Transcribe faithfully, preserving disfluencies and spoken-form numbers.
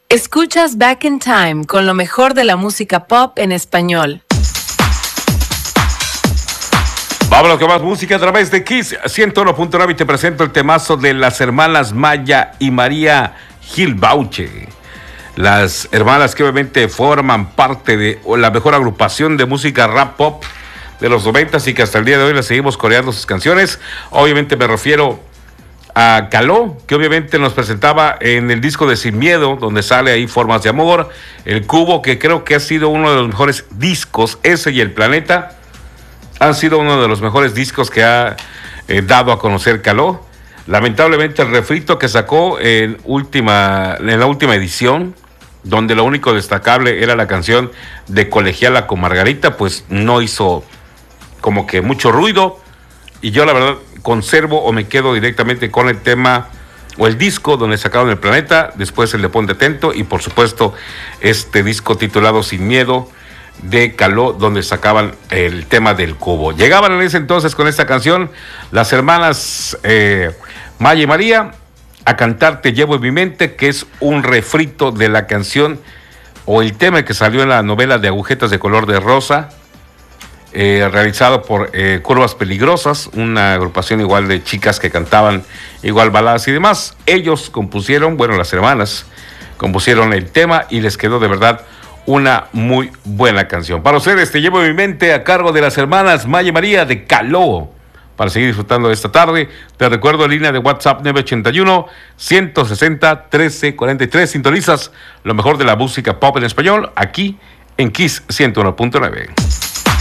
Escuchas Back in Time con lo mejor de la música pop en español. Vámonos con más música a través de Kiss ciento uno punto nueve y te presento el temazo de las hermanas Maya y María Gilbauche. Las hermanas que obviamente forman parte de la mejor agrupación de música rap pop de los noventas y que hasta el día de hoy las seguimos coreando sus canciones. Obviamente me refiero a Caló, que obviamente nos presentaba en el disco de Sin Miedo, donde sale ahí Formas de Amor, El Cubo, que creo que ha sido uno de los mejores discos, ese y El Planeta, han sido uno de los mejores discos que ha eh, dado a conocer Caló. Lamentablemente el refrito que sacó en, última, en la última edición, donde lo único destacable era la canción de Colegiala con Margarita, pues no hizo como que mucho ruido, y yo la verdad conservo o me quedo directamente con el tema o el disco donde sacaron El Planeta, después el de Ponte Atento y por supuesto este disco titulado Sin Miedo de Caló, donde sacaban el tema del Cubo. Llegaban en ese entonces con esta canción las hermanas eh, Maya y María a cantar Te Llevo en Mi Mente, que es un refrito de la canción o el tema que salió en la novela de Agujetas de Color de Rosa, Eh, realizado por eh, Curvas Peligrosas, una agrupación igual de chicas que cantaban igual baladas y demás. Ellos compusieron, bueno, las hermanas compusieron el tema y les quedó de verdad una muy buena canción. Para ustedes, Te Llevo en Mi Mente, a cargo de las hermanas Maya y María de Caló. Para seguir disfrutando de esta tarde, te recuerdo la línea de WhatsApp nueve ochenta y uno, ciento sesenta, trece cuarenta y tres. Sintonizas lo mejor de la música pop en español aquí en Kiss ciento uno punto nueve.